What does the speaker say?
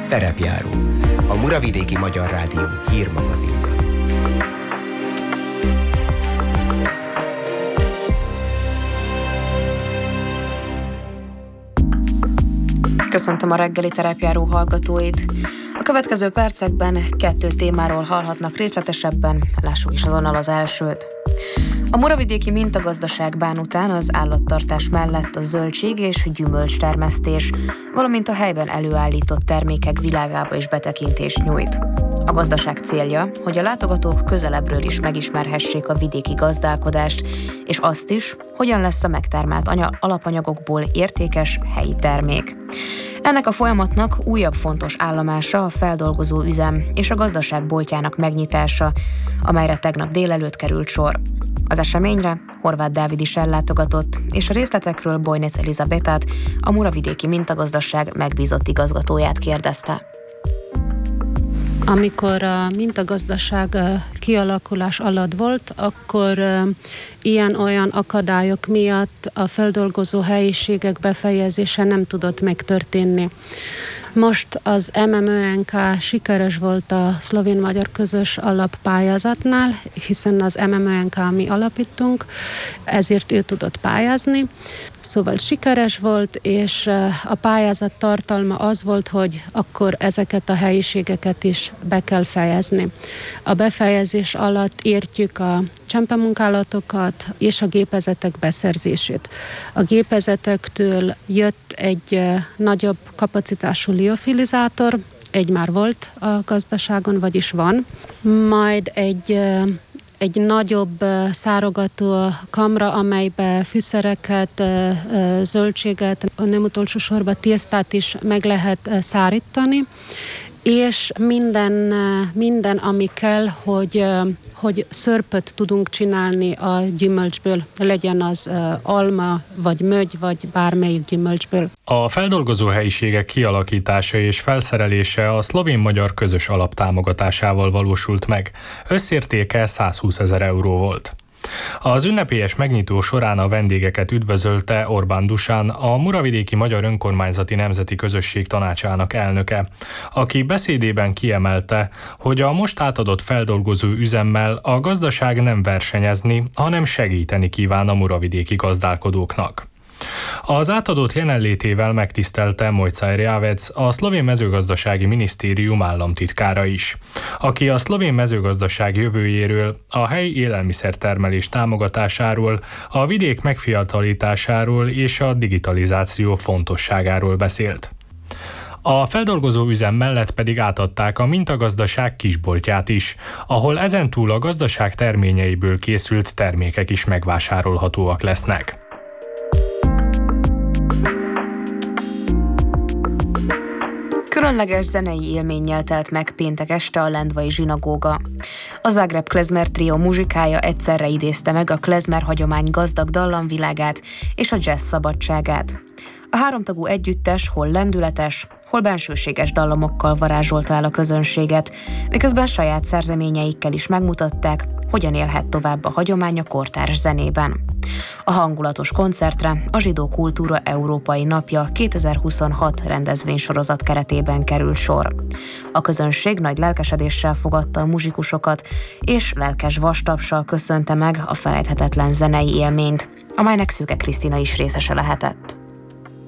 Terepjáró, a Muravidéki Magyar Rádió hírmagazinja. Köszöntöm a reggeli terepjáró hallgatóit. A következő percekben 2 témáról hallhatnak részletesebben, lássuk is azonnal az elsőt. A muravidéki mintagazdaság bánután az állattartás mellett a zöldség és gyümölcstermesztés, valamint a helyben előállított termékek világába is betekintést nyújt. A gazdaság célja, hogy a látogatók közelebbről is megismerhessék a vidéki gazdálkodást, és azt is, hogyan lesz a megtermelt alapanyagokból értékes helyi termék. Ennek a folyamatnak újabb fontos állomása a feldolgozó üzem és a gazdaság boltjának megnyitása, amelyre tegnap délelőtt került sor. Az eseményre Horváth Dávid is ellátogatott, és a részletekről Bojnec Elizabetát, a Muravidéki Mintagazdaság megbízott igazgatóját kérdezte. Amikor a mintagazdaság kialakulás alatt volt, akkor ilyen-olyan akadályok miatt a feldolgozó helyiségek befejezése nem tudott megtörténni. Most az MMÖNK sikeres volt a szlovén-magyar közös alappályázatnál, hiszen az MMÖNK mi alapítunk, ezért ő tudott pályázni. Szóval sikeres volt, és a pályázat tartalma az volt, hogy akkor ezeket a helyiségeket is be kell fejezni. A befejezés alatt értjük a csempemunkálatokat és a gépezetek beszerzését. A gépezetektől jött egy nagyobb kapacitású liofilizátor, egy már volt a gazdaságon, vagyis van, majd egy nagyobb szárogató kamra, amelybe fűszereket, zöldséget, nem utolsó sorban tésztát is meg lehet szárítani, és minden, ami kell, hogy szörpöt tudunk csinálni a gyümölcsből, legyen az alma, vagy mögy, vagy bármelyik gyümölcsből. A feldolgozó helyiségek kialakítása és felszerelése a szlovén-magyar közös alaptámogatásával valósult meg. Összértéke 120 000 euró volt. Az ünnepélyes megnyitó során a vendégeket üdvözölte Orbán Dusan, a Muravidéki Magyar Önkormányzati Nemzeti Közösség Tanácsának elnöke, aki beszédében kiemelte, hogy a most átadott feldolgozó üzemmel a gazdaság nem versenyezni, hanem segíteni kíván a muravidéki gazdálkodóknak. Az átadott jelenlétével megtisztelte Mojca Erjavec, a szlovén mezőgazdasági minisztérium államtitkára is, aki a szlovén mezőgazdaság jövőjéről, a helyi élelmiszertermelés támogatásáról, a vidék megfiatalításáról és a digitalizáció fontosságáról beszélt. A feldolgozó üzem mellett pedig átadták a mintagazdaság kisboltját is, ahol ezentúl a gazdaság terményeiből készült termékek is megvásárolhatóak lesznek. Különleges zenei élménnyel telt meg péntek este a Lendvai zsinagóga. A Zágráb klezmer trió muzsikája egyszerre idézte meg a klezmer hagyomány gazdag dallamvilágát és a jazz szabadságát. A háromtagú együttes hol lendületes, hol bensőséges dallamokkal varázsolta el a közönséget, miközben saját szerzeményeikkel is megmutatták, hogyan élhet tovább a hagyomány a kortárs zenében. A hangulatos koncertre a Zsidó Kultúra Európai Napja 2026 rendezvénysorozat keretében került sor. A közönség nagy lelkesedéssel fogadta a muzsikusokat, és lelkes vastapssal köszönte meg a felejthetetlen zenei élményt, amelynek Szűke Krisztina is részese lehetett.